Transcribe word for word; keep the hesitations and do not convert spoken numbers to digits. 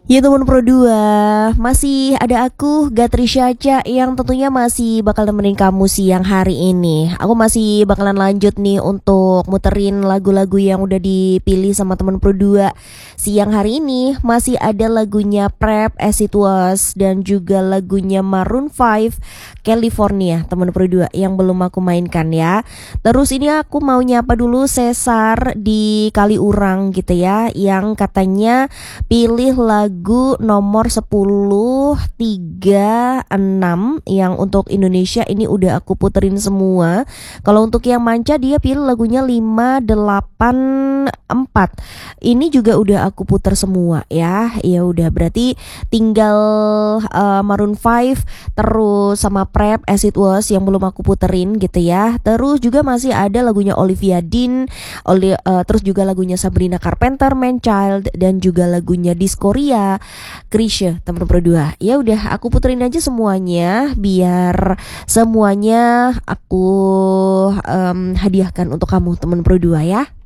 Ya teman Pro dua, masih ada aku Gatri Syaca yang tentunya masih bakal nemenin kamu siang hari ini. Aku masih bakalan lanjut nih untuk muterin lagu-lagu yang udah dipilih sama teman Pro dua. Siang hari ini masih ada lagunya Prep As It Was dan juga lagunya Maroon five California teman Pro dua yang belum aku mainkan ya. Terus ini aku mau nyapa dulu Cesar di Kaliurang gitu ya, yang katanya pilih lagu nomor sepuluh tiga enam yang untuk Indonesia ini udah aku puterin semua. Kalau untuk yang manca dia pilih lagunya lima delapan empat. Ini juga udah aku puter semua ya. Ya udah berarti tinggal uh, Maroon five terus sama Prep As It Was yang belum aku puterin gitu ya. Terus juga masih ada lagunya Olivia Dean, Oli, uh, terus juga lagunya Sabrina Carpenter, Man Child, dan juga lagunya Diskoria, Krisya, teman berdua. Ya udah aku puterin aja semuanya biar semuanya aku um, hadiahkan untuk kamu teman berdua ya.